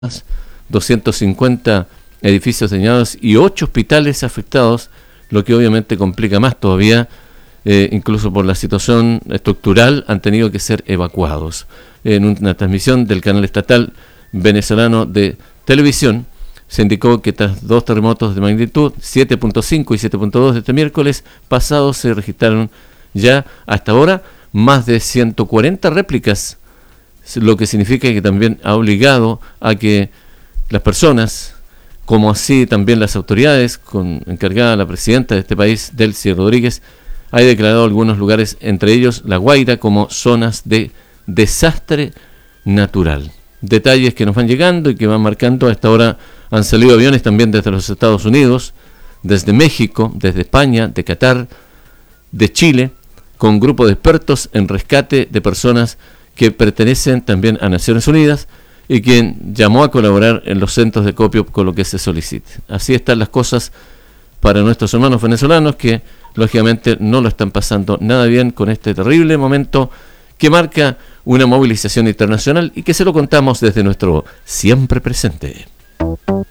250 edificios dañados y 8 hospitales afectados, lo que obviamente complica más todavía, incluso por la situación estructural, han tenido que ser evacuados. En una transmisión del canal estatal venezolano de televisión, se indicó que tras 2 terremotos de magnitud 7.5 y 7.2 de este miércoles pasado se registraron ya hasta ahora más de 140 réplicas, lo que significa que también ha obligado a que las personas, como así también las autoridades, con encargada la presidenta de este país, Delcy Rodríguez, ha declarado algunos lugares, entre ellos La Guaira, como zonas de desastre natural. Detalles que nos van llegando y que van marcando. A esta hora han salido aviones también desde los Estados Unidos, desde México, desde España, de Qatar, de Chile, con grupo de expertos en rescate de personas que pertenecen también a Naciones Unidas y quien llamó a colaborar en los centros de acopio con lo que se solicite. Así están las cosas para nuestros hermanos venezolanos que lógicamente no lo están pasando nada bien con este terrible momento que marca una movilización internacional y que se lo contamos desde nuestro siempre presente.